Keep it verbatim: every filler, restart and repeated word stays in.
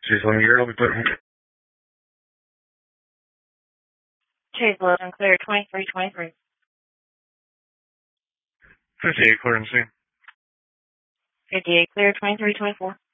Chase eleven Gear, I'll be putting Chase eleven, clear twenty-three twenty-three. fifty-eight, clear and see. fifty-eight, clear twenty-three twenty-four.